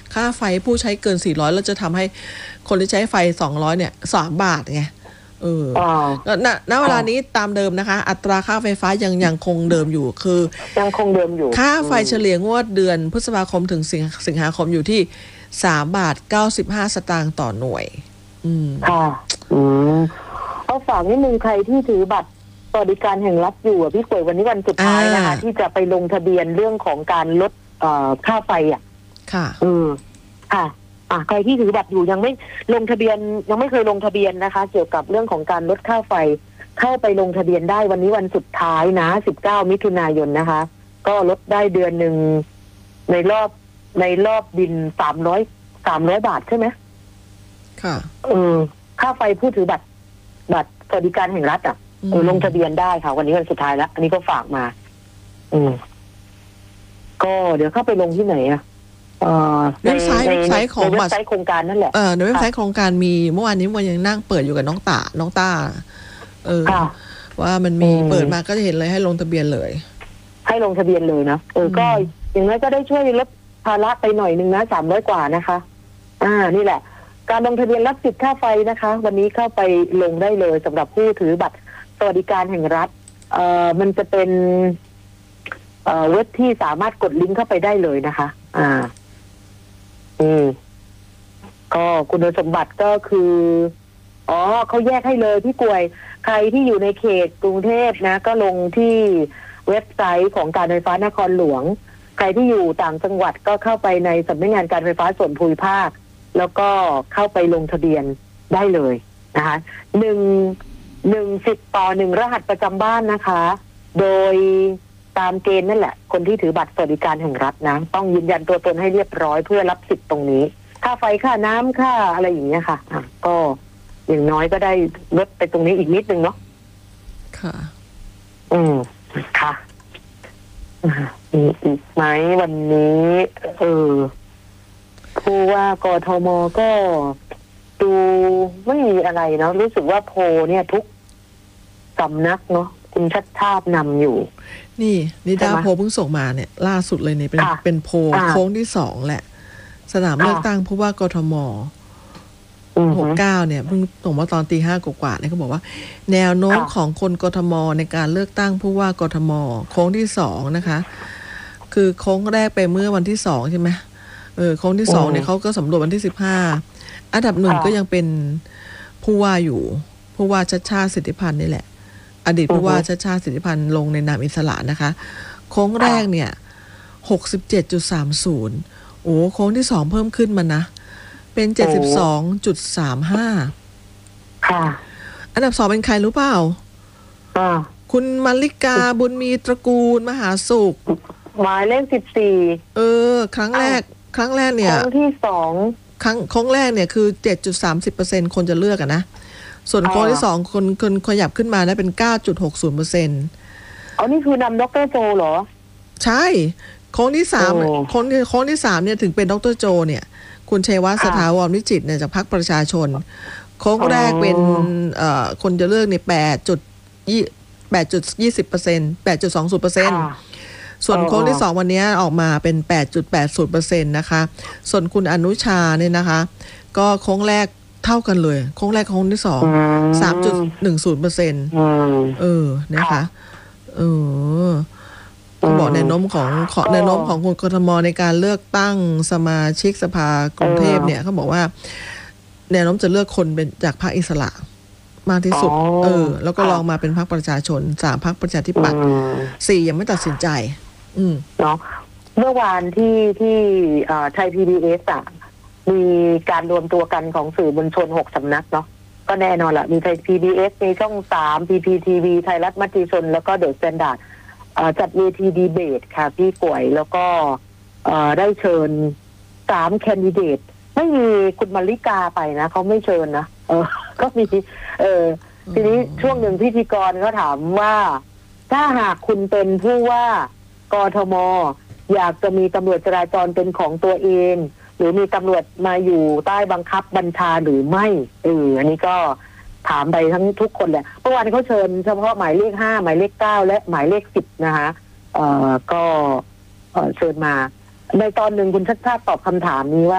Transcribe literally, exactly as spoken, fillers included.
ค่าไฟผู้ใช้เกินสี่ร้อยแล้วจะทำให้คนที่ใช้ไฟสองร้อยเนี่ยสามบาทไงเออณณเวลานี้ตามเดิมนะคะอัตราค่าไฟฟ้ายังยังคงเดิมอยู่คือยังคงเดิมอยู่ค่าไฟเฉลี่ยงวดเดือนพฤษภาคมถึงสิงหาคมอยู่ที่สามบาทเก้าสิบห้าสตางค์ต่อหน่วยอืมค่ะอืมเอาฝากนิดนึงใครที่ถือบัตรสวัสดิการแห่งรัฐอยู่อ่ะพี่กวยวันนี้วันสุดท้ายนะคะที่จะไปลงทะเบียนเรื่องของการลดเอ่อค่าไฟอ่ะค่ะเออค่ะอ่ะใครที่ถือบัตรอยู่ยังไม่ลงทะเบียนยังไม่เคยลงทะเบียนนะคะเกี่ยวกับเรื่องของการลดค่าไฟเข้าไปลงทะเบียนได้วันนี้วันสุดท้ายนะสิบเก้ามิถุนายนนะคะก็ลดได้เดือนหนึ่งในรอบในรอบบินสามร้อยสามร้อยบาทใช่ไหมค่ะเออค่าไฟผู้ถือบัตรบัตรสวัสดิการแห่งรัฐอ่ะเออลงทะเบียนได้ค่ะวันนี้วันสุดท้ายแล้วอันนี้ก็ฝากมาอืมก็เดี๋ยวเข้าไปลงที่ไหนอ่ะเอ่อเว็บไซต์เว็บไซต์ของเว็บไซต์โครงการนั่นแหละเออในเว็บไซต์โครงการมีเมื่อวานนี้มันยังนั่งเปิดอยู่กับน้องตาน้องต้าเออว่ามันมีเปิดมาก็จะเห็นเลยให้ลงทะเบียนเลยให้ลงทะเบียนเลยนะเออก็อย่างน้อยก็ได้ช่วยลดภาระไปหน่อยนึงนะสามร้อยกว่านะคะอ่านี่แหละการลงทะเบียนรับสิทธิ์ค่าไฟนะคะวันนี้เข้าไปลงได้เลยสำหรับผู้ถือบัตรสวัสดิการแห่งรัฐเอ่อมันจะเป็นเอ่อเว็บที่สามารถกดลิงก์เข้าไปได้เลยนะคะอ่าอืมก็คุณสมบัติก็คืออ๋อเขาแยกให้เลยพี่กวยใครที่อยู่ในเขตกรุงเทพนะก็ลงที่เว็บไซต์ของการไฟฟ้านครหลวงใครที่อยู่ต่างจังหวัดก็เข้าไปในสำนักงานการไฟฟ้าส่วนภูมิภาคแล้วก็เข้าไปลงทะเบียนได้เลยนะคะหนึ่งหนึ่งสิทธิ์ต่อหนึ่งรหัสประจำบ้านนะคะโดยตามเกณฑ์นั่นแหละคนที่ถือบัตรสวัสดิการแห่งรัฐนะต้องยืนยันตัวตนให้เรียบร้อยเพื่อรับสิทธิ์ตรงนี้ค่าไฟค่าน้ำค่าอะไรอย่างเงี้ยค่ะอ่ะก็อย่างน้อยก็ได้ลดไปตรงนี้อีกนิดนึงเนาะค่ะอืมค่ะมีอีกไหมวันนี้เออผู้ว่ากทมก็ดูไม่มีอะไรเนาะรู้สึกว่าโพเนี่ยทุกสำนักเนาะคุณชัดชาตินำอยู่นี่นิดาโพเพิ่งส่งมาเนี่ยล่าสุดเลยเนี่ยเป็นเป็นโพโค้งที่สองแหละสนามเลือกตั้งผู้ว่ากทมหกเก้าเนี่ยเพิ่งส่งมาตอนตีห้ากว่าเนี่ยเขาบอกว่าแนวโน้มของคนกทมในการเลือกตั้งผู้ว่ากทมโค้งที่สองนะคะคือโค้งแรกไปเมื่อวันที่สองใช่ไหมเออโค้งที่สองเนี่ยเขาก็สำรวจวันที่สิบห้าอันดับหนึ่งก็ยังเป็นผู้ว่าอยู่ผู้ว่าชัชชาติสิทธิพันธ์นี่แหละอดีตผู้ว่าชัชชาติสิทธิพันธ์ลงในนามอิสระนะคะโค้งแรกเนี่ยหกสิบเจ็ดจุดสามศูนย์โอ้โค้งที่สองเพิ่มขึ้นมานะเป็นเจ็ดสิบสองจุดสามห้าค่ะอันดับสองเป็นใครรู้เปล่าคุณมาริกาบุญมีตระกูลมหาสุขหมายเลขสิบสี่เออครั้งแรกครั้งแรกเนี่ยครั้งที่สองครั้งโค้งแรกเนี่ยคือ เจ็ดจุดสามศูนย์เปอร์เซ็นต์ คนจะเลือกอะนะส่วนโค้งที่สองคนคนขยับขึ้นมาได้เป็น เก้าจุดหกศูนย์เปอร์เซ็นต์อ๋อนี่คือนำดร.โจเหรอใช่โค้งที่สามโค้งโค้งที่สามเนี่ยถึงเป็นดร.โจเนี่ยคุณชัยวัฒน์สถาวรวิจิตรเนี่ยจากพรรคประชาชนโค้งแรกเป็นเอ่อคนจะเลือกเนี่ยแปดจุดยี่แปดจุดยี่สิบเปอร์เซ็นต์แปดจุดสองศูนย์เปอร์เซ็นต์ส่วนโค้งที่สองวันนี้ออกมาเป็น แปดจุดแปดศูนย์เปอร์เซ็นต์ นะคะส่วนคุณอนุชาเนี่ยนะคะก็โค้งแรกเท่ากันเลยโค้งแรกโค้งที่สอง สามจุดหนึ่งศูนย์เปอร์เซ็นต์ เออนะคะเออต้องบอกแนวโน้มของแนวโน้มของคนกทมในการเลือกตั้งสมาชิกสภากรุงเทพเนี่ยเขาบอกว่าแนวโน้มจะเลือกคนเป็นจากพรรคอิสระมากที่สุดเออแล้วก็ลองมาเป็นพรรคประชาชนสามพรรคประชาธิปัตย์สี่ยังไม่ตัดสินใจอืมเนาะเมื่อวานที่ที่ไทย พี บี เอส อ่ะมีการรวมตัวกันของสื่อมวลชนหกสำนักเนาะก็แน่นอนละมีไทย พี บี เอส มีช่องสาม พี พี ที วี ไทยรัฐมติชนแล้วก็เดอะสแตนดาร์ดจัดเวทีดีเบตค่ะพี่กวยแล้วก็ได้เชิญสามแคนดิเดตไม่มีคุณมาริกาไปนะเขาไม่เชิญนะเออก็มีเออทีนี้ช่วงหนึ่งพิธีกรก็ถามว่าถ้าหากคุณเป็นผู้ว่ากทมอยากจะมีตำรวจจราจรเป็นของตัวเองหรือมีตำรวจมาอยู่ใต้บังคับบัญชาหรือไม่เอออันนี้ก็ถามไปทั้งทุกคนแหละเมื่อวานเขาเชิญเฉพาะหมายเลขห้าหมายเลขเก้าและหมายเลขสิบนะคะเอ่อก็เอ่อเชิญมาในตอนหนึ่งคุณชัชชาติตอบคำถามนี้ว่า